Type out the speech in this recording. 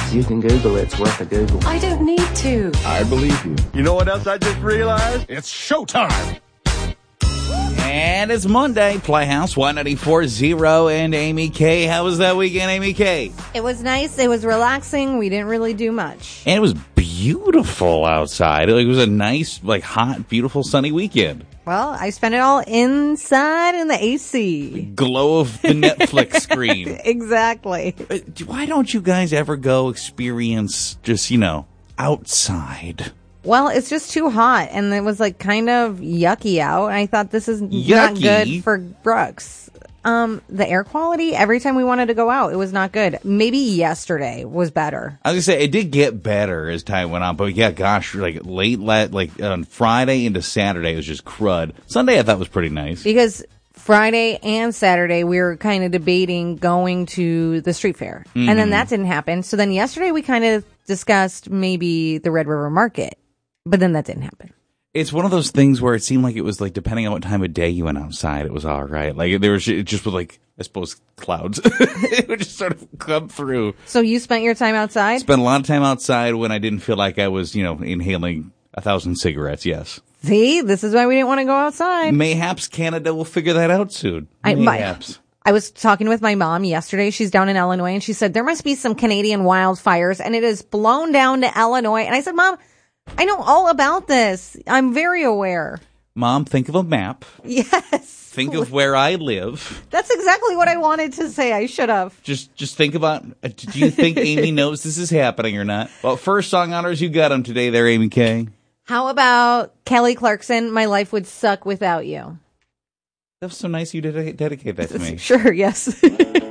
You can Google it. It's worth a Google. I don't need to. I believe you. You know what else I just realized? It's showtime. And it's Monday. Playhouse 194.0 and Amy K. How was that weekend, Amy K? It was nice. It was relaxing. We didn't really do much. And it was beautiful outside. It was a nice, hot, beautiful, sunny weekend. Well, I spent it all inside in the AC. Glow of the Netflix screen. Exactly. Why don't you guys ever go experience just, outside? Well, it's just too hot, and it was kind of yucky out. And I thought this is not good for Brooks. The air quality, every time we wanted to go out, it was not good. Maybe yesterday was better. I was going to say, it did get better as time went on, but yeah, gosh, on Friday into Saturday, it was just crud. Sunday I thought was pretty nice. Because Friday and Saturday, we were kind of debating going to the street fair. Mm-hmm. And then that didn't happen. So then yesterday we kind of discussed maybe the Red River Market. But then that didn't happen. It's one of those things where it seemed like it was depending on what time of day you went outside, it was all right. There was just with I suppose clouds. It would just sort of come through. So you spent your time outside? Spent a lot of time outside when I didn't feel like I was, inhaling 1,000 cigarettes. Yes. See, this is why we didn't want to go outside. Mayhaps Canada will figure that out soon. Mayhaps. I was talking with my mom yesterday. She's down in Illinois, and she said there must be some Canadian wildfires, and it is blown down to Illinois. And I said, Mom, I know all about this. I'm very aware. Mom, think of a map. Yes. Think of where I live. That's exactly what I wanted to say. I should have. Just think about, do you think Amy knows this is happening or not? Well, first song honors, you got them today there, Amy K. How about Kelly Clarkson, My Life Would Suck Without You? That was so nice you dedicate that to me. Sure, yes.